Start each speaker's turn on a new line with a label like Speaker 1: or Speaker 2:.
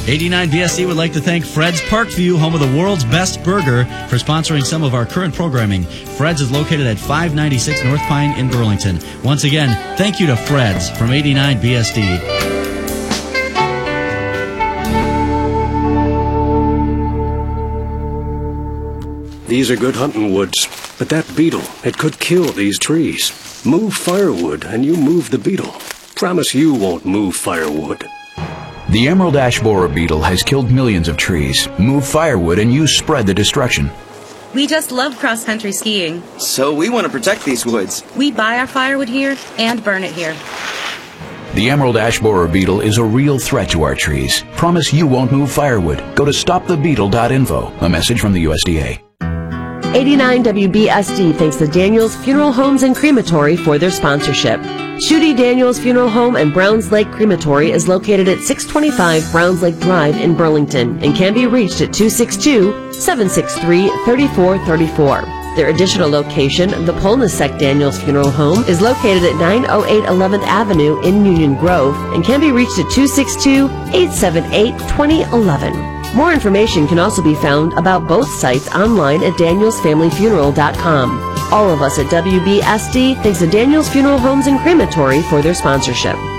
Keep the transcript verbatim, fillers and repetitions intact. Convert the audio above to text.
Speaker 1: eighty-nine B S D would like to thank Fred's Parkview, home of the world's best burger, for sponsoring some of our current programming. Fred's is located at five ninety-six North Pine in Burlington. Once again, thank you to Fred's from eighty-nine B S D.
Speaker 2: These are good hunting woods, but that beetle, it could kill these trees. Move firewood and you move the beetle. Promise you won't move firewood.
Speaker 3: The emerald ash borer beetle has killed millions of trees. Move firewood and you spread the destruction.
Speaker 4: We just love cross-country skiing.
Speaker 5: So we want to protect these woods.
Speaker 4: We buy our firewood here and burn it here.
Speaker 3: The emerald ash borer beetle is a real threat to our trees. Promise you won't move firewood. Go to stop the beetle dot info. A message from the U S D A.
Speaker 6: eighty-nine W B S D thanks the Daniels Funeral Homes and Crematory for their sponsorship. Shooty Daniels Funeral Home and Browns Lake Crematory is located at six twenty-five Browns Lake Drive in Burlington and can be reached at two six two, seven six three, three four three four. Their additional location, the Polnasek Daniels Funeral Home, is located at nine oh eight eleventh Avenue in Union Grove and can be reached at two six two, eight seven eight, two oh one one. More information can also be found about both sites online at daniels family funeral dot com. All of us at W B S D thanks the Daniels Funeral Homes and Crematory for their sponsorship.